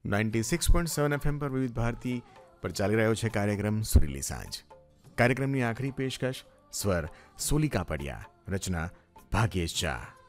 96.7 FM પર વિવિધ ભારતી પર ચાલી રહ્યો છે કાર્યક્રમ સુરીલી સાંજ. કાર્યક્રમની આખરી પેશકશ સ્વર સોલી કાપડિયા, રચના ભાગ્યેશ ઝા.